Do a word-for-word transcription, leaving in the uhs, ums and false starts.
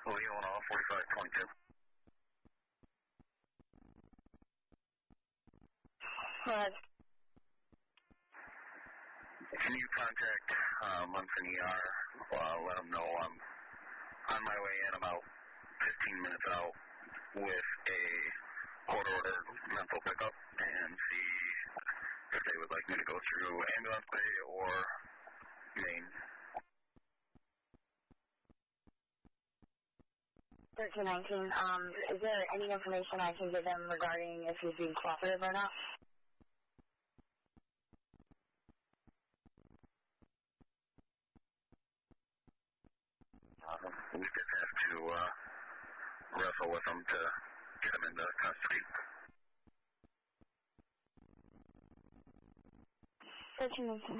Leona, forty-five twenty-two. Go ahead. Can you contact uh, Munson E R? Uh, let them know I'm on my way in about fifteen minutes out with a court-ordered mental pickup and see if they would like me to go through ambulance bay or main. thirteen nineteen, um, is there any information I can give them regarding if he's being cooperative or not? Uh, we just have to uh, wrestle with them to get them into custody. thirteen nineteen.